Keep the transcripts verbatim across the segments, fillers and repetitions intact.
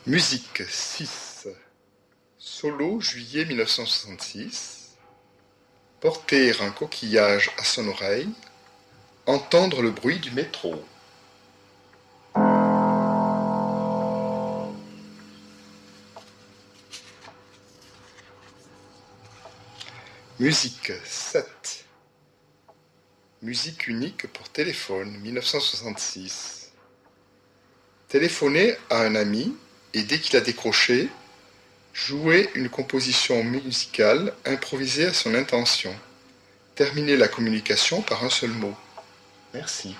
Musique six. Solo, juillet mille neuf cent soixante-six. Porter un coquillage à son oreille. Entendre le bruit du métro. Musique sept. Musique unique pour téléphone, mille neuf cent soixante-six. Téléphoner à un ami et dès qu'il a décroché, jouer une composition musicale improvisée à son intention. Terminer la communication par un seul mot. Merci.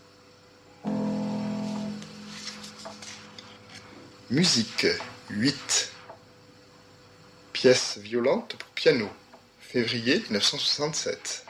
Musique huit. Pièce violente pour piano. Février mille neuf cent soixante-sept.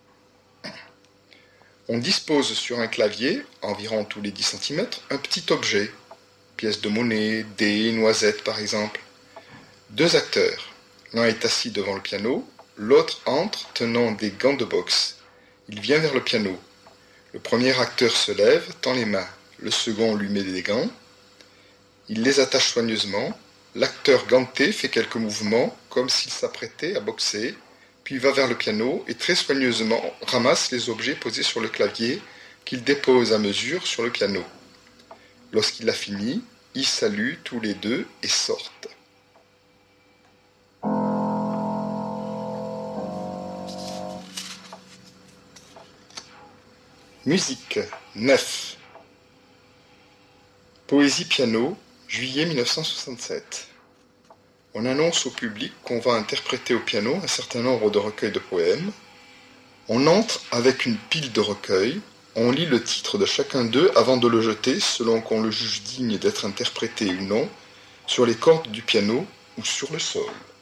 On dispose sur un clavier, environ tous les dix centimètres, un petit objet. Pièce de monnaie, dés, noisettes par exemple. Deux acteurs. L'un est assis devant le piano, l'autre entre tenant des gants de boxe. Il vient vers le piano. Le premier acteur se lève, tend les mains. Le second lui met des gants. Il les attache soigneusement. L'acteur ganté fait quelques mouvements, comme s'il s'apprêtait à boxer, puis va vers le piano et très soigneusement ramasse les objets posés sur le clavier qu'il dépose à mesure sur le piano. Lorsqu'il a fini, ils saluent tous les deux et sortent. Musique neuf. Poésie piano, juillet mille neuf cent soixante-sept. On annonce au public qu'on va interpréter au piano un certain nombre de recueils de poèmes. On entre avec une pile de recueils. On lit le titre de chacun d'eux avant de le jeter, selon qu'on le juge digne d'être interprété ou non, sur les cordes du piano ou sur le sol.